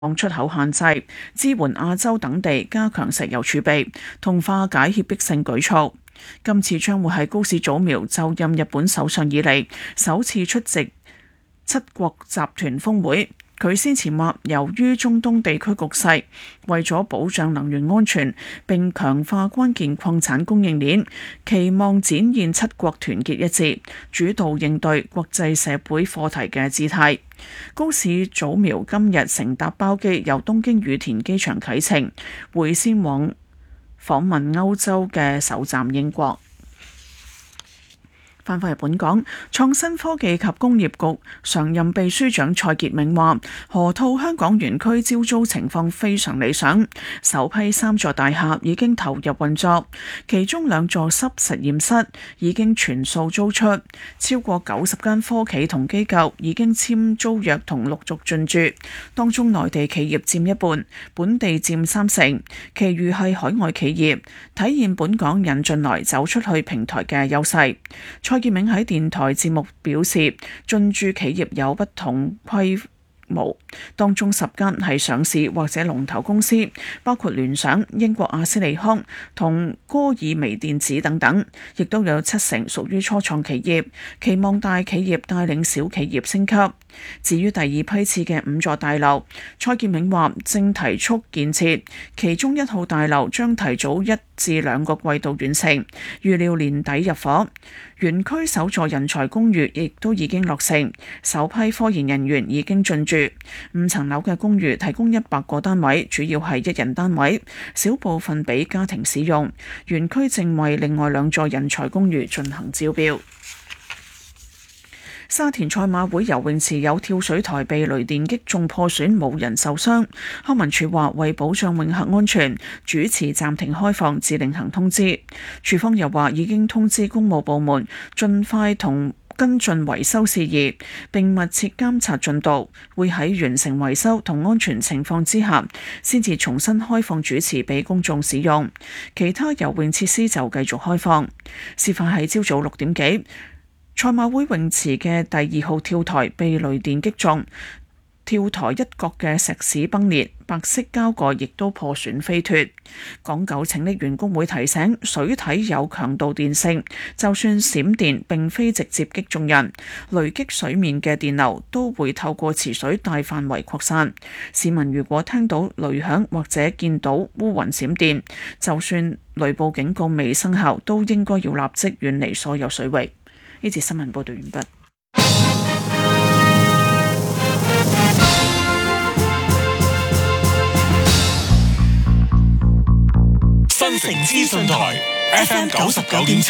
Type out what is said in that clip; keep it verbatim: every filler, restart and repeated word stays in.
放出口限制，支援亞洲等地加強石油儲備，同化解脅迫性舉措。今次將會係高市早苗就任日本首相以嚟首次出席七國集團峰會。佢先前話，由於中東地區局勢，為咗保障能源安全並強化關鍵礦產供應鏈，期望展現七國團結一致、主導應對國際社會課題嘅姿態。高市早苗今日乘搭包機由東京羽田機場啟程，會先往訪問歐洲嘅首站英國。翻返去本港，創新科技及工業局常任秘書長蔡傑明話，河套香港園區招租情況非常理想，首批三座大廈已經投入運作，其中兩座濕實驗室已經全數租出，超過九十間科企同機構已經簽租約同陸續進駐，當中內地企業佔一半，本地佔三成，其餘係海外企業，體現本港引進來走出去平台嘅優勢。蔡傑明喺電台節目表示，進駐企業有不同規模，當中十間係上市或者龍頭公司，包括聯想、英國阿斯利康同歌爾微電子等等，亦都有七成屬於初創企業，期望大企業帶領小企業升級。至於第二批次嘅五座大樓，蔡傑明話正提速建設，其中一號大樓將提早一至兩個季度完成，預料年底入伙。園區首座人才公寓亦都已經落成，首批科研人員已經進駐。五層樓嘅公寓提供一百個單位，主要係一人單位，小部分俾家庭使用。園區正為另外兩座人才公寓進行招標。沙田賽馬會游泳池有跳水台被雷電擊中破損，冇人受傷。康文署話為保障泳客安全，主持暫停開放至另行通知。署方又話已經通知公務部門盡快同跟進維修事宜，並密切監察進度，會喺完成維修同安全情況之下，先至重新開放主池俾公眾使用。其他游泳設施就繼續開放。事發喺朝早六點幾。賽馬會泳池嘅第二號跳台被雷電擊中，跳台一角嘅石屎崩裂，白色膠蓋亦都破損飛脫。港九拯溺員工會提醒，水體有強度電性，就算閃電並非直接擊中人，雷擊水面嘅電流都會透過池水大範圍擴散。市民如果聽到雷響或者見到烏雲閃電，就算雷暴警告未生效，都應該要立即遠離所有水域。呢節新聞報道完畢。 新城資訊台 F M 九十九點七